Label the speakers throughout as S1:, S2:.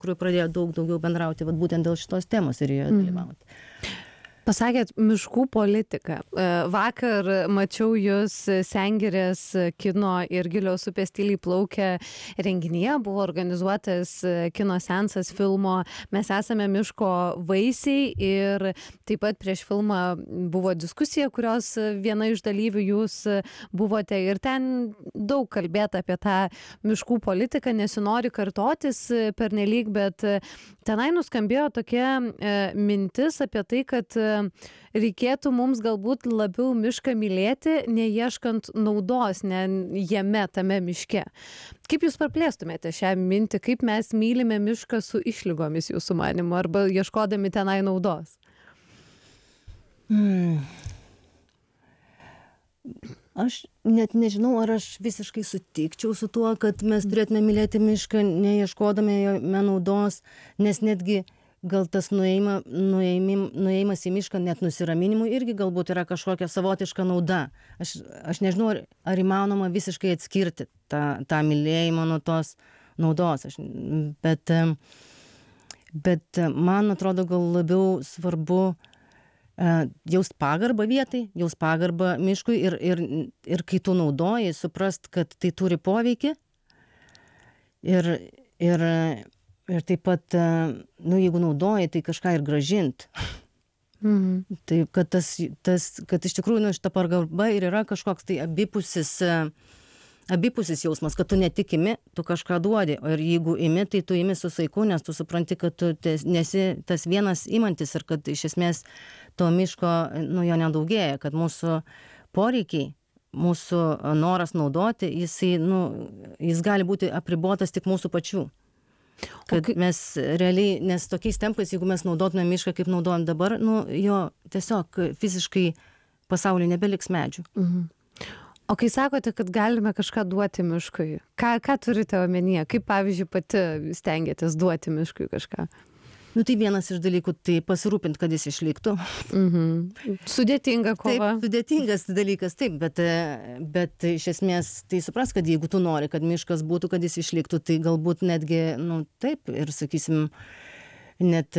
S1: tikrųjų pradėjo daug daugiau bendrauti, vat būtent dėl šitos temos ir joje dalyvauti.
S2: Pasakėt miškų politiką. Vakar mačiau jūs Sengirės kino ir Gilios upės tyliai plaukia renginyje, buvo organizuotas kino seansas filmo Mes esame miško vaisiai ir taip pat prieš filmą buvo diskusija, kurios viena iš dalyvių jūs buvote ir ten daug kalbėta apie tą miškų politiką, nesinori kartotis pernelyg, bet tenai nuskambėjo tokia mintis apie tai, kad reikėtų mums galbūt labiau mišką mylėti, neieškant naudos jame, tame miške. Kaip jūs praplėstumėte šią mintį, kaip mes mylime mišką su išlygomis jūsų manymu, arba ieškodami tenai naudos?
S1: Aš net nežinau, ar aš visiškai sutikčiau su tuo, kad mes turėtume mylėti mišką, neieškodami jame naudos, nes netgi gal tas nuėjimas į mišką net nusiraminimui irgi galbūt yra kažkokia savotiška nauda. Aš nežinau, ar įmanoma visiškai atskirti tą mylėjimą nuo tos naudos. Bet man atrodo gal labiau svarbu jaust pagarbą vietai, jaust pagarbą miškui ir kai tu naudoji, suprast, kad tai turi poveikį ir taip pat, jeigu naudoji, tai kažką ir grąžint. Tai kad kad iš tikrųjų šita pagarba ir yra kažkoks tai abipusis jausmas, kad tu ne tik imi, tu kažką duodi, ir jeigu imi, tai tu imi su saiku, nes tu supranti, kad tu nesi tas vienas imantis ir kad iš esmės to miško, jo nedaugėja, kad mūsų poreikiai, mūsų noras naudoti, jis gali būti apribotas tik mūsų pačių. Kad mes realiai, nes tokiais tempais, jeigu mes naudotume mišką, kaip naudojam dabar, jo tiesiog fiziškai pasaulyje nebeliks medžių.
S2: O kai sakote, kad galime kažką duoti miškui, ką turite omenyje? Kaip, pavyzdžiui, pati stengiatės duoti miškui kažką?
S1: Tai vienas iš dalykų, tai pasirūpint, kad jis išliktų.
S2: Sudėtinga kova.
S1: Taip, sudėtingas dalykas, taip, bet iš esmės tai supras, kad jeigu tu nori, kad miškas būtų, kad jis išliktų, tai galbūt netgi, taip, ir sakysim, net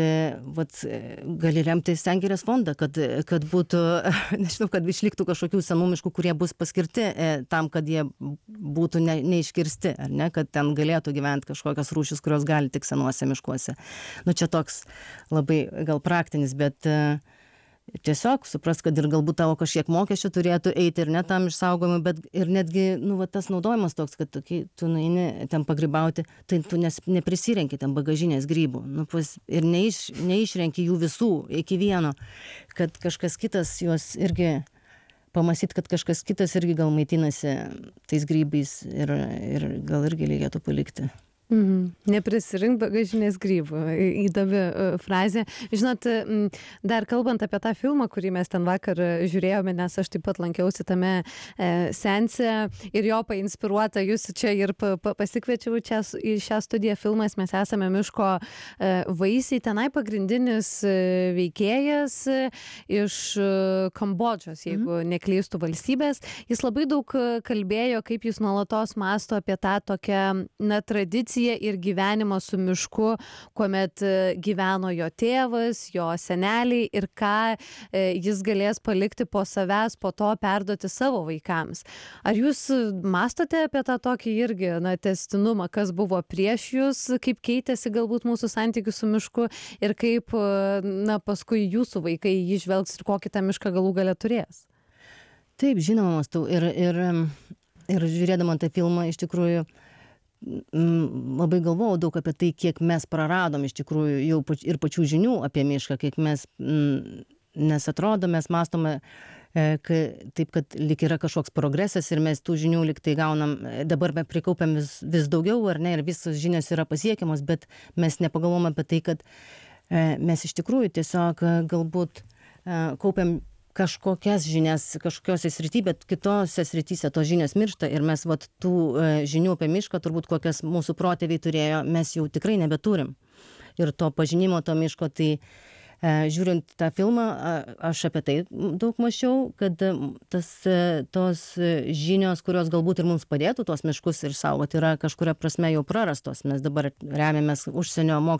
S1: gali remti Sengirės fondą, kad būtų, nežinau, kad išliktų kažkokių senų miškų, kurie bus paskirti tam, kad jie būtų neiškirsti, ar ne, kad ten galėtų gyventi kažkokios rūšys, kurios gali tik senuose miškuose. Čia toks labai gal praktinis, bet tiesiog supras, kad ir galbūt tavo kažkiek mokesčių turėtų eiti ir ne tam išsaugojimui, bet ir netgi, tas naudojimas toks, kad tu nueini ten pagrybauti, tai tu neprisirenki ten bagažinės grybų, ir neišrenki jų visų iki vieno, kad kažkas kitas juos irgi pamastyt, kad kažkas kitas irgi gal maitinasi tais grybais ir gal irgi reikėtų palikti.
S2: Neprisirink bagažinės grybų. Įdomi frazė. Žinot, dar kalbant apie tą filmą, kurį mes ten vakar žiūrėjome, nes aš taip pat lankiausi tame seanse ir jo painspiruota, jūs čia ir pasikviečiau čia į šią studiją filmas Mes esame miško vaisiai. Tenai pagrindinis veikėjas iš Kambodžos, jeigu neklystų valstybės. Jis labai daug kalbėjo, kaip jis nuolatos mąsto apie tą tokią tradiciją ir gyvenimą su mišku, kuomet gyveno jo tėvas, jo seneliai ir ką jis galės palikti po savęs, po to perduoti savo vaikams. Ar jūs mąstote apie tą tokį irgi tęstinumą, kas buvo prieš jūs, kaip keitėsi galbūt mūsų santykius su mišku ir kaip paskui jūsų vaikai jį žvelgs ir kokį tą mišką galų gale turės?
S1: Taip, žinoma, mąstau. Ir žiūrėdama tą filmą, iš tikrųjų, labai galvojau daug apie tai, kiek mes praradom iš tikrųjų jau ir pačių žinių apie mišką, kiek nes atrodo, mes mąstome taip, kad lyg yra kažkoks progresas ir mes tų žinių lyg tai gaunam, dabar prikaupiam vis daugiau, ar ne, ir visos žinios yra pasiekiamos, bet mes nepagalvom apie tai, kad mes iš tikrųjų tiesiog galbūt kaupiam kažkokias žinias kažkokiose srityse, bet kitose srityse tos žinios miršta ir mes tų žinių apie mišką, turbūt kokias mūsų protėviai turėjo, mes jau tikrai nebeturim. Ir to pažinimo to miško, tai žiūrint tą filmą, aš apie tai daug mąsčiau, kad tos žinios, kurios galbūt ir mums padėtų tos miškus ir saugoti, yra kažkuria prasme jau prarastos. Mes dabar remiamės užsienio mokslo